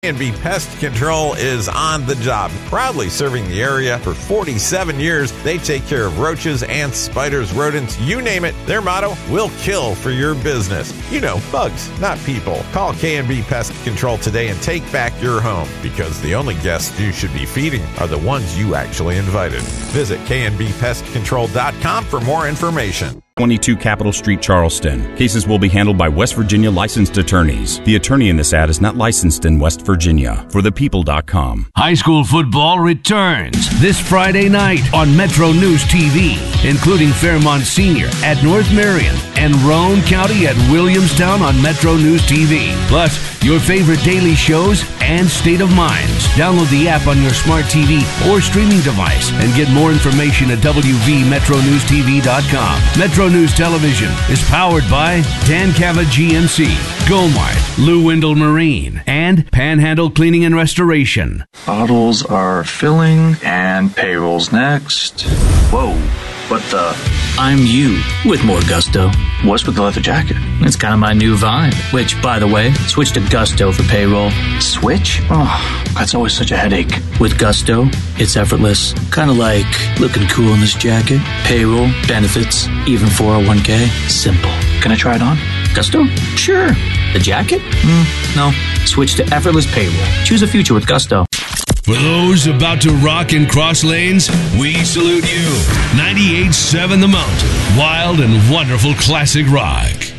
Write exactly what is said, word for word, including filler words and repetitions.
K and B Pest Control is on the job, proudly serving the area for forty-seven years. They take care of roaches, ants, spiders, rodents, you name it. Their motto, we'll kill for your business. You know, bugs, not people. Call K and B Pest Control today and take back your home, because the only guests you should be feeding are the ones you actually invited. Visit K and B pest control dot com for more information. twenty-two Capitol Street, Charleston. Cases will be handled by West Virginia licensed attorneys. The attorney in this ad is not licensed in West Virginia. For the people dot com. High school football returns this Friday night on Metro News T V, including Fairmont Senior at North Marion and Roane County at Williamstown on Metro News T V. Plus, your favorite daily shows and State of Minds. Download the app on your smart T V or streaming device and get more information at w v metro news t v dot com. Metro News Television is powered by Dan Cava G M C, Gomart, Lou Wendell Marine, and Panhandle Cleaning and Restoration. Bottles are filling and payrolls next. Whoa, what the? I'm you with more gusto. What's with the leather jacket? It's kind of my new vibe. Which, by the way, switch to Gusto for payroll. Switch? Oh, that's always such a headache. With Gusto, it's effortless. Kind of like looking cool in this jacket. Payroll, benefits, even four oh one k. Simple. Can I try it on? Gusto? Sure. The jacket? Mm, no. Switch to effortless payroll. Choose a future with Gusto. For those about to rock and cross lanes, we salute you. ninety-eight point seven The Mountain. Wild and wonderful classic rock.